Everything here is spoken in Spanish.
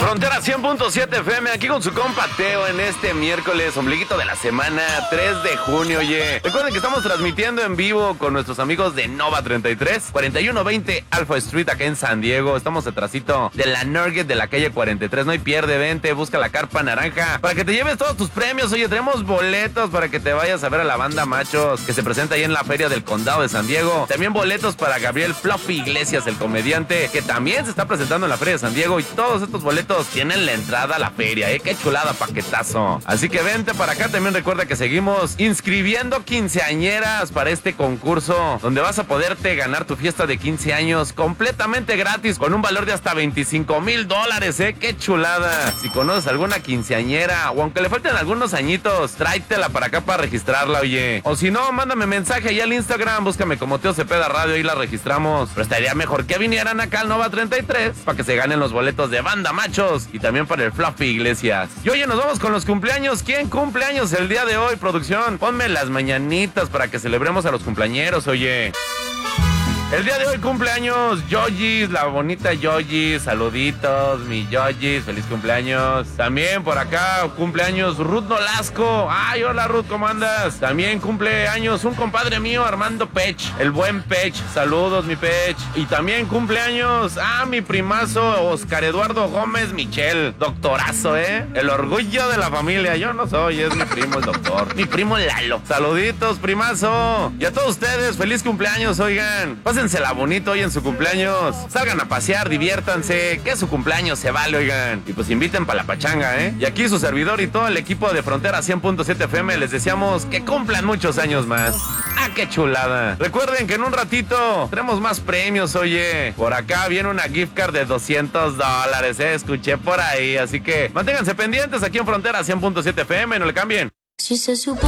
Frontera 100.7 FM, aquí con su compa Teo en este miércoles, ombliguito de la semana, 3 de junio, oye. Recuerden que estamos transmitiendo en vivo con nuestros amigos de Nova 33, 4120 Alpha Street, acá en San Diego. Estamos atrasito de la Nugget de la calle 43, no hay pierde, vente, busca la carpa naranja para que te lleves todos tus premios. Oye, tenemos boletos para que te vayas a ver a la banda Machos, que se presenta ahí en la Feria del Condado de San Diego. También boletos para Gabriel Fluffy Iglesias, el comediante, que también se está presentando en la Feria de San Diego. Y todos estos boletos tienen la entrada a la feria, qué chulada, paquetazo. Así que vente para acá. También recuerda que seguimos inscribiendo quinceañeras para este concurso, donde vas a poderte ganar tu fiesta de 15 años completamente gratis, con un valor de hasta $25,000, qué chulada. Si conoces alguna quinceañera, o aunque le falten algunos añitos, tráetela para acá para registrarla, oye. O si no, mándame mensaje ahí al Instagram, búscame como Teo Cepeda Radio, ahí la registramos. Pero estaría mejor que vinieran acá al Nova 33 para que se ganen los boletos de banda Machos y también para el Fluffy Iglesias. Y oye, nos vamos con los cumpleaños. ¿Quién cumple años el día de hoy, producción? Ponme las mañanitas para que celebremos a los cumpleañeros, oye. El día de hoy cumpleaños Yogis, la bonita Yogis, saluditos, mi Yogis, feliz cumpleaños. También por acá cumpleaños Ruth Nolasco. Ay, hola Ruth, ¿cómo andas? También cumpleaños un compadre mío, Armando Pech, el buen Pech, saludos mi Pech. Y también cumpleaños mi primazo Oscar Eduardo Gómez Michel, doctorazo, el orgullo de la familia. Yo no soy, es mi primo el doctor, mi primo Lalo. Saluditos, primazo. Y a todos ustedes, feliz cumpleaños, oigan. Pásensela bonito hoy en su cumpleaños. Salgan a pasear, diviértanse, que su cumpleaños se vale, oigan. Y pues inviten para la pachanga, Y aquí su servidor y todo el equipo de Frontera 100.7 FM les deseamos que cumplan muchos años más. ¡Ah, qué chulada! Recuerden que en un ratito tenemos más premios, oye. Por acá viene una gift card de $200, escuché por ahí. Así que manténganse pendientes aquí en Frontera 100.7 FM, no le cambien. Si se supo